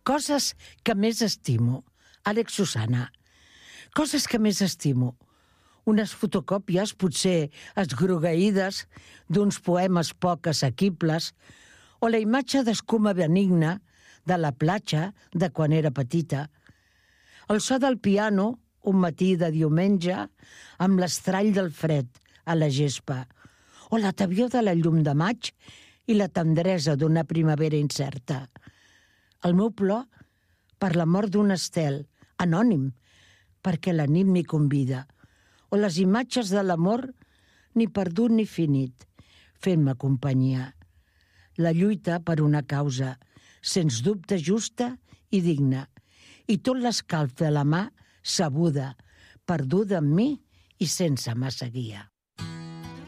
Coses que més estimo. Àlex Susana. Coses que més estimo. Unes fotocòpies, potser esgrogueïdes, d'uns poemes poc assequibles, o la imatge d'escuma benigna de la platja de quan era petita. El so del piano, un matí de diumenge, amb l'estrall del fred a la gespa, o la tebior de la llum de maig i la tendresa d'una primavera incerta. El meu plor per la mort d'un estel, anònim, perquè la nit m'hi convida, o les imatges de l'amor ni perdut ni finit, fent-me companyia. La lluita per una causa, sens dubte justa i digna, i tot l'escalf de la mà sabuda, perduda en mi i sense massa guia.